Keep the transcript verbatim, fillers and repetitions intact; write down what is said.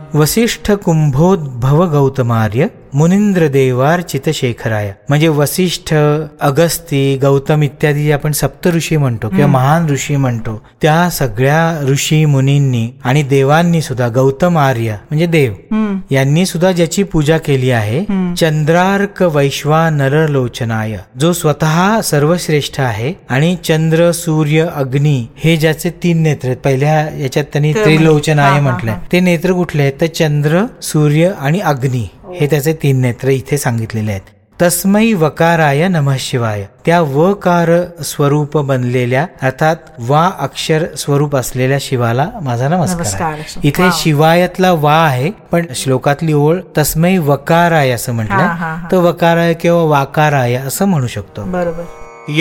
वसिष्ठ कुंभोद्भव गौतमार्य मुनींद्र देवार्चित शेखराय. म्हणजे वसिष्ठ, अगस्ती, गौतम इत्यादी जे आपण सप्त ऋषी म्हणतो किंवा महान ऋषी म्हणतो, त्या सगळ्या ऋषी मुनींनी आणि देवांनी सुद्धा गौतम आर्य म्हणजे देव यांनी सुद्धा ज्याची पूजा केली आहे, चंद्रार्क वैश्वानर लोचनाय, जो स्वतः सर्वश्रेष्ठ आहे आणि चंद्र, सूर्य, अग्नी हे ज्याचे तीन नेत्र आहेत. पहिल्या याच्यात त्यांनी त्रिलोचनाय म्हटलंय. ते नेत्र कुठले आहेत तर चंद्र, सूर्य आणि अग्नी हे त्याचे तीन नेत्र इथे सांगितलेले आहेत. तस्मै वकाराय नमः शिवाय, त्या वकार स्वरूप बनलेल्या अर्थात वा अक्षर स्वरूप असलेल्या शिवाला माझा नमस्कार. इथे शिवायतला वा आहे, पण श्लोकातली ओळ तस्मै वकाराय असं म्हटलं, तर वकाराय किंवा वाकाराय असं म्हणू शकतो. बरोबर.